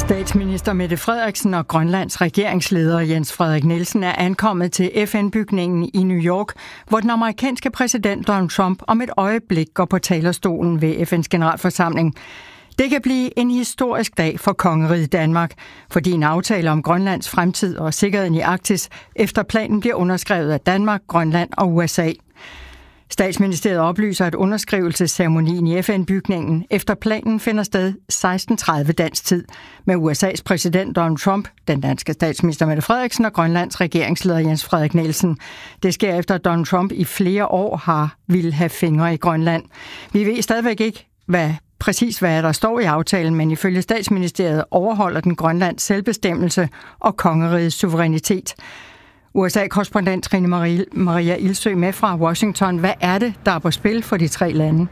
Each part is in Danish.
Statsminister Mette Frederiksen og Grønlands regeringsleder Jens Frederik Nielsen er ankommet til FN-bygningen i New York, hvor den amerikanske præsident Donald Trump om et øjeblik går på talerstolen ved FN's generalforsamling. Det kan blive en historisk dag for kongeriget Danmark, fordi en aftale om Grønlands fremtid og sikkerheden i Arktis efter planen bliver underskrevet af Danmark, Grønland og USA. Statsministeriet oplyser, at underskrivelsesceremonien i FN-bygningen efter planen finder sted 16:30 dansk tid med USA's præsident Donald Trump, den danske statsminister Mette Frederiksen og Grønlands regeringsleder Jens Frederik Nielsen. Det sker efter, at Donald Trump i flere år har ville have fingre i Grønland. Vi ved stadigvæk ikke, hvad der står i aftalen, men ifølge Statsministeriet overholder den Grønlands selvbestemmelse og kongerigets suverænitet. USA-korrespondent Trine Maria Ilsø med fra Washington. Hvad er det, der er på spil for de tre lande?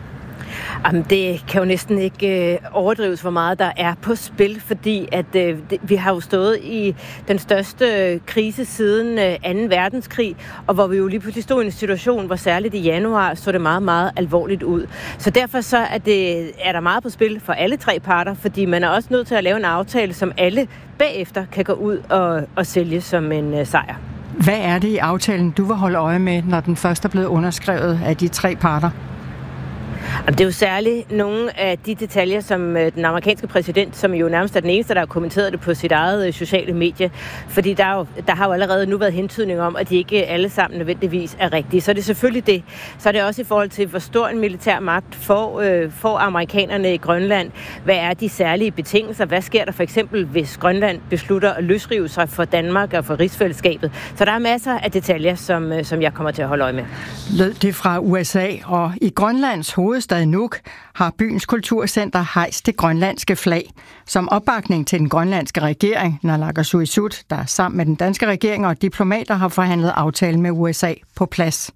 Jamen, det kan jo næsten ikke overdrives, hvor meget der er på spil, fordi at vi har jo stået i den største krise siden 2. verdenskrig, og hvor vi jo lige pludselig stod i en situation, hvor særligt i januar så det meget, meget alvorligt ud. Så derfor så er der meget på spil for alle tre parter, fordi man er også nødt til at lave en aftale, som alle bagefter kan gå ud og sælge som en sejr. Hvad er det i aftalen, du vil holde øje med, når den først er blevet underskrevet af de tre parter? Det er jo særligt nogle af de detaljer, som den amerikanske præsident, som jo nærmest er den eneste, der har kommenteret det på sit eget sociale medie, fordi der har jo allerede nu været hentydning om, at de ikke alle sammen nødvendigvis er rigtige. Så er det selvfølgelig det. Så er det også i forhold til, hvor stor en militær magt får amerikanerne i Grønland. Hvad er de særlige betingelser? Hvad sker der for eksempel, hvis Grønland beslutter at løsrive sig fra Danmark og fra rigsfællesskabet? Så der er masser af detaljer, som jeg kommer til at holde øje med. Lød det fra USA, og i Grønlands hovedstad Nuuk har byens kulturcenter hejst det grønlandske flag. Som opbakning til den grønlandske regering, Naalakkersuisut, der sammen med den danske regering og diplomater har forhandlet aftale med USA på plads.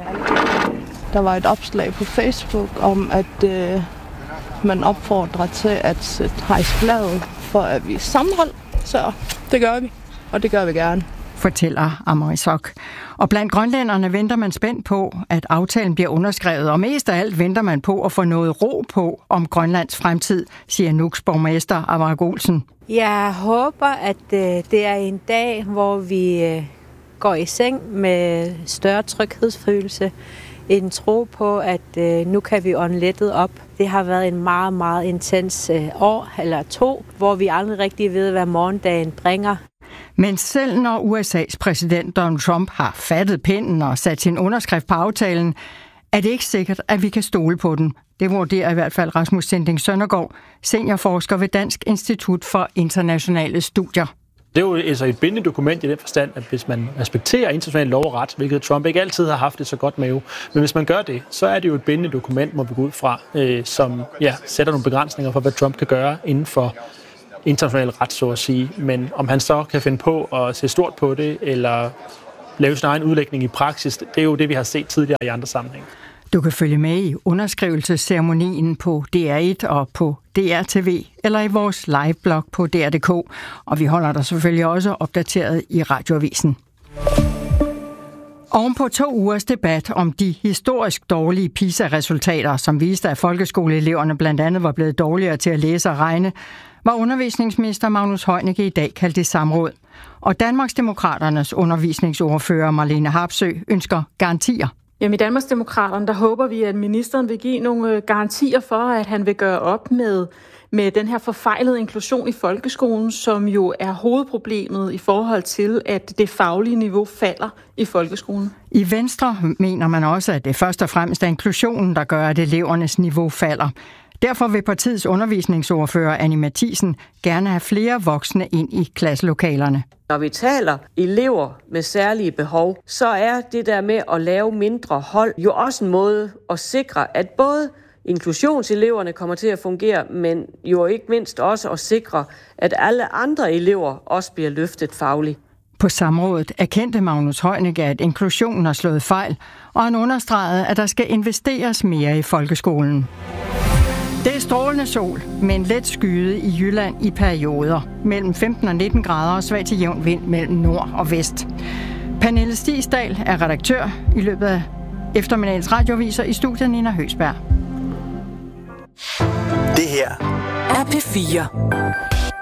Der var et opslag på Facebook om, at man opfordrer til at hejse flaget for at vise sammenhold. Så det gør vi, og det gør vi gerne, fortæller Amarisok. Og blandt grønlænderne venter man spændt på, at aftalen bliver underskrevet, og mest af alt venter man på at få noget ro på om Grønlands fremtid, siger Nuuks borgmester Amarik Olsen. Jeg håber, at det er en dag, hvor vi går i seng med større tryghedsfølelse, en tro på, at nu kan vi ånde lettet op. Det har været en meget, meget intens år eller to, hvor vi aldrig rigtig ved, hvad morgendagen bringer. Men selv når USA's præsident Donald Trump har fattet pinden og sat sin underskrift på aftalen, er det ikke sikkert, at vi kan stole på den. Det vurderer i hvert fald Rasmus Sinding Søndergaard, seniorforsker ved Dansk Institut for Internationale Studier. Det er jo altså et bindende dokument i den forstand, at hvis man respekterer international lov og ret, hvilket Trump ikke altid har haft det så godt med jo, men hvis man gør det, så er det jo et bindende dokument, må vi gå ud fra, som sætter nogle begrænsninger for, hvad Trump kan gøre inden for international ret, så at sige. Men om han så kan finde på at se stort på det, eller lave sin egen udlægning i praksis, det er jo det, vi har set tidligere i andre sammenhænge. Du kan følge med i underskrivelsesceremonien på DR1 og på DRTV, eller i vores liveblog på DR.dk, og vi holder dig selvfølgelig også opdateret i Radioavisen. Ovenpå 2 ugers debat om de historisk dårlige PISA-resultater, som viste, at folkeskoleeleverne blandt andet var blevet dårligere til at læse og regne, var undervisningsminister Magnus Heunicke i dag kaldt i samråd. Og Danmarksdemokraternes undervisningsordfører Marlene Harpsøe ønsker garantier. Jamen i Danmarksdemokraterne, der håber vi, at ministeren vil give nogle garantier for, at han vil gøre op med den her forfejlede inklusion i folkeskolen, som jo er hovedproblemet i forhold til, at det faglige niveau falder i folkeskolen. I Venstre mener man også, at det først og fremmest er inklusionen, der gør, at elevernes niveau falder. Derfor vil partiets undervisningsordfører Annie Matthiesen gerne have flere voksne ind i klasselokalerne. Når vi taler elever med særlige behov, så er det der med at lave mindre hold jo også en måde at sikre, at både inklusionseleverne kommer til at fungere, men jo ikke mindst også at sikre, at alle andre elever også bliver løftet fagligt. På samrådet erkendte Magnus Heunicke, at inklusionen har slået fejl, og han understregede, at der skal investeres mere i folkeskolen. Det er strålende sol, men let skyet i Jylland i perioder. Mellem 15 og 19 grader og svag til jævn vind mellem nord og vest. Pernille Stigsdal er redaktør i løbet af eftermiddagens radioaviser i studiet Nina Høgsberg. Det her er P4.